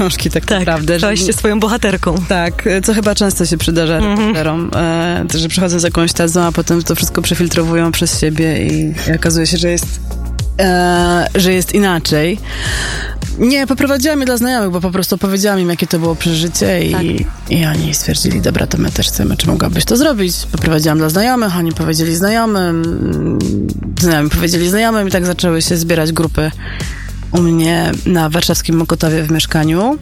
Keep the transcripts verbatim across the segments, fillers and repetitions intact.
książki tak, tak naprawdę. Stałaś się swoją bohaterką. Tak, co chyba często się przydarza mm-hmm. reporterom, e, że przychodzą z jakąś tezą, a potem to wszystko przefiltrowują przez siebie i, i okazuje się, że jest, e, że jest inaczej. Nie, poprowadziłam je dla znajomych, bo po prostu powiedziałam im, jakie to było przeżycie i, tak. i oni stwierdzili, dobra, to my też chcemy, czy mogłabyś to zrobić. Poprowadziłam dla znajomych, oni powiedzieli znajomym, znajomi powiedzieli znajomym i tak zaczęły się zbierać grupy u mnie na warszawskim Mokotowie w mieszkaniu.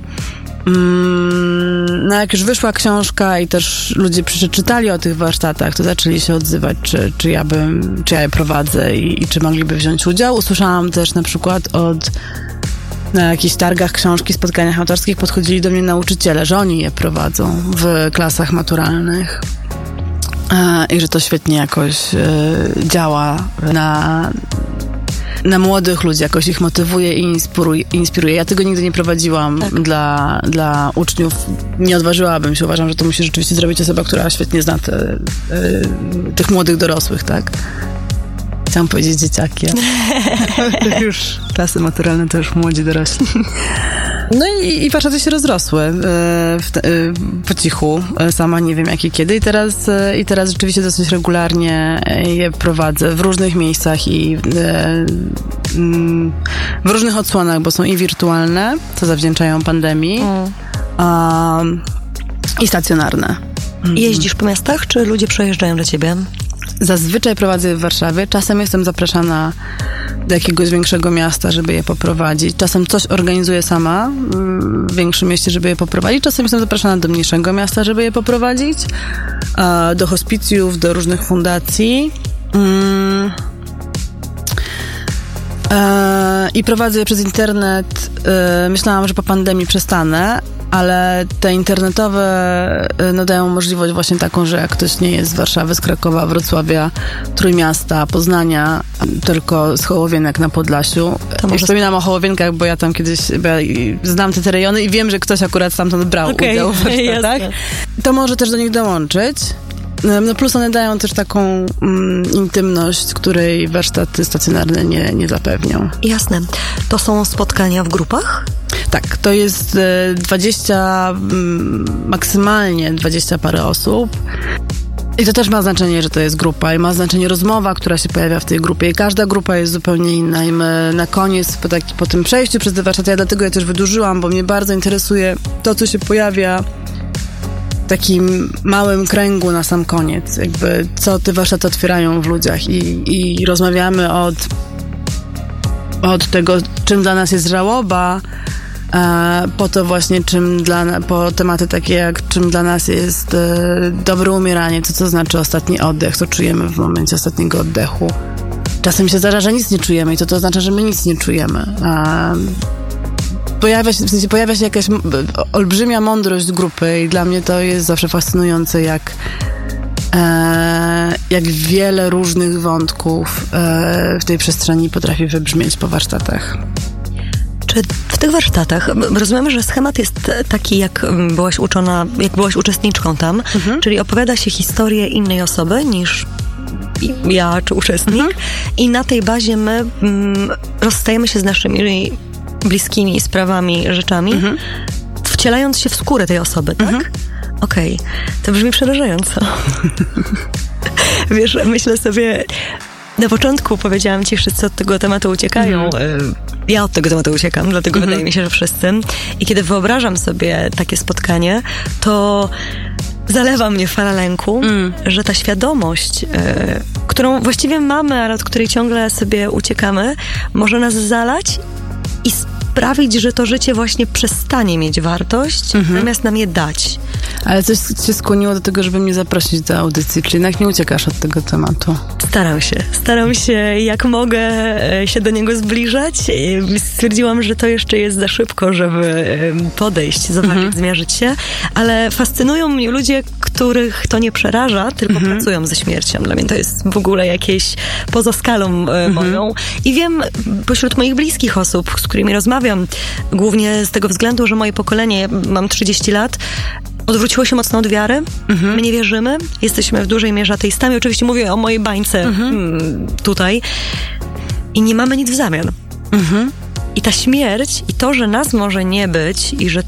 No jak już wyszła książka i też ludzie przeczytali o tych warsztatach, to zaczęli się odzywać, czy, czy, ja, bym, czy ja je prowadzę i, i czy mogliby wziąć udział. Usłyszałam też na przykład od na jakichś targach książki, spotkaniach autorskich podchodzili do mnie nauczyciele, że oni je prowadzą w klasach maturalnych i że to świetnie jakoś działa na, na młodych ludzi, jakoś ich motywuje i inspiruje. inspiruje. Ja tego nigdy nie prowadziłam tak. dla, dla uczniów. Nie odważyłabym się. Uważam, że to musi rzeczywiście zrobić osoba, która świetnie zna te, tych młodych dorosłych, tak? Chciałam powiedzieć dzieciaki. To już klasy maturalne, to już młodzi dorośli. No i, i warsztaty się rozrosły e, w, e, po cichu. Sama nie wiem jak i kiedy. I teraz, e, i teraz rzeczywiście dosyć regularnie je prowadzę w różnych miejscach i e, m, w różnych odsłonach, bo są i wirtualne, co zawdzięczają pandemii, mm. a, i stacjonarne. Jeździsz po miastach, czy ludzie przejeżdżają do ciebie? Zazwyczaj prowadzę je w Warszawie. Czasem jestem zapraszana do jakiegoś większego miasta, żeby je poprowadzić. Czasem coś organizuję sama w większym mieście, żeby je poprowadzić. Czasem jestem zapraszana do mniejszego miasta, żeby je poprowadzić. Do hospicjów, do różnych fundacji. I prowadzę je przez internet. Myślałam, że po pandemii przestanę, ale te internetowe no, dają możliwość właśnie taką, że jak ktoś nie jest z Warszawy, z Krakowa, Wrocławia, Trójmiasta, Poznania, tylko z Hołowienek na Podlasiu. Ja wspominam o Hołowienkach, bo ja tam kiedyś bo ja znam te, te rejony i wiem, że ktoś akurat stamtąd brał okay, udział w warsztatach. To może też do nich dołączyć. No plus one dają też taką mm, intymność, której warsztaty stacjonarne nie, nie zapewnią. Jasne. To są spotkania w grupach? Tak, to jest dwadzieścia, maksymalnie dwadzieścia parę osób. I to też ma znaczenie, że to jest grupa i ma znaczenie rozmowa, która się pojawia w tej grupie i każda grupa jest zupełnie inna i my na koniec, po, taki, po tym przejściu przez te warsztaty, ja dlatego ja też wydłużyłam, bo mnie bardzo interesuje to, co się pojawia w takim małym kręgu na sam koniec, jakby co te warsztaty otwierają w ludziach i, i rozmawiamy od, od tego, czym dla nas jest żałoba, E, po to właśnie, czym dla, po tematy takie jak czym dla nas jest e, dobre umieranie, to co znaczy ostatni oddech, co czujemy w momencie ostatniego oddechu. Czasem się zdarza, że nic nie czujemy i to to oznacza, że my nic nie czujemy. E, pojawia się, w sensie pojawia się jakaś olbrzymia mądrość grupy i dla mnie to jest zawsze fascynujące, jak e, jak wiele różnych wątków e, w tej przestrzeni potrafi wybrzmieć po warsztatach. Czy w tych warsztatach, rozumiemy, że schemat jest taki, jak byłaś uczona, jak byłaś uczestniczką tam, mhm. czyli opowiada się historię innej osoby niż ja czy uczestnik mhm. i na tej bazie my mm, rozstajemy się z naszymi bliskimi sprawami, rzeczami, mhm. wcielając się w skórę tej osoby, tak? Mhm. Okej, okay. To brzmi przerażająco. Wiesz, myślę sobie... Na początku powiedziałam ci, wszyscy od tego tematu uciekają. Mhm. Ja od tego tematu uciekam, dlatego mhm. wydaje mi się, że wszyscy. I kiedy wyobrażam sobie takie spotkanie, to zalewa mnie fala lęku, mm. że ta świadomość, y, którą właściwie mamy, ale od której ciągle sobie uciekamy, może nas zalać i sprawić, że to życie właśnie przestanie mieć wartość, mhm. zamiast nam je dać. Ale coś cię skłoniło do tego, żeby mnie zaprosić do audycji, czyli jednak nie uciekasz od tego tematu. Staram się. Staram się, jak mogę się do niego zbliżać. Stwierdziłam, że to jeszcze jest za szybko, żeby podejść, zobaczyć, mhm. zmierzyć się, ale fascynują mnie ludzie, których to nie przeraża, tylko mhm. pracują ze śmiercią. Dla mnie to jest w ogóle jakieś poza skalą mhm. moją. I wiem pośród moich bliskich osób, z którymi rozmawiam, głównie z tego względu, że moje pokolenie, mam trzydzieści lat, odwróciło się mocno od wiary. Mhm. My nie wierzymy. Jesteśmy w dużej mierze ateistami. Oczywiście mówię o mojej bańce mhm. tutaj. I nie mamy nic w zamian. Mhm. I ta śmierć i to, że nas może nie być i że